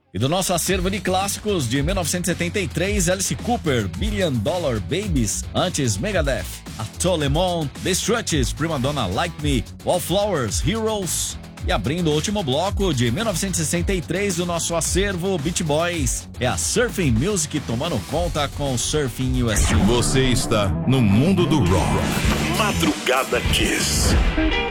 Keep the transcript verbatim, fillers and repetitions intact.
E do nosso acervo de clássicos de mil novecentos e setenta e três, Alice Cooper, Billion Dollar Babies, antes Megadeth, Atto Le Monde, The Struts, Prima Donna Like Me, Wallflowers, Heroes. E abrindo o último bloco de mil novecentos e sessenta e três do nosso acervo Beach Boys, é a Surfing Music tomando conta com Surfing U S A. Você está no mundo do rock. Madrugada Kiss.